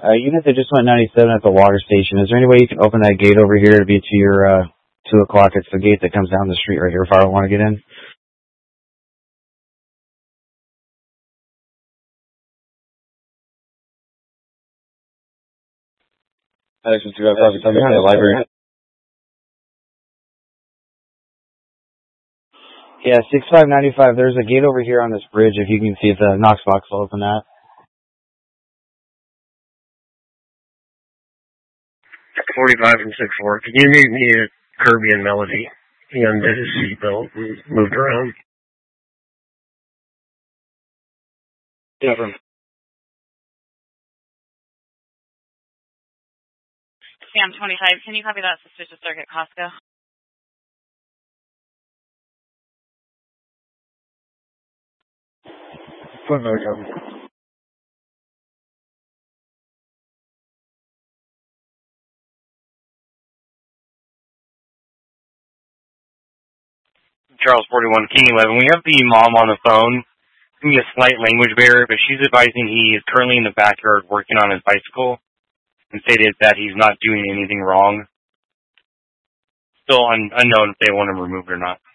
Unit that just went 97 at the water station. Is there any way you can open that gate over here to be to your 2 o'clock? It's the gate that comes down the street right here if I don't want to get in. Library. Yeah, 6595. There's a gate over here on this bridge. If you can see if the Knox box will open that. 45 and 64. Can you meet me at Kirby and Melody? He undid his seatbelt and moved around. Yeah, from Sam 25. Can you copy that suspicious circuit Costco? Phone number copy. Charles 41, King 11. We have the mom on the phone. Give me a slight language barrier, but she's advising he is currently in the backyard working on his bicycle and stated that he's not doing anything wrong. Still unknown if they want him removed or not.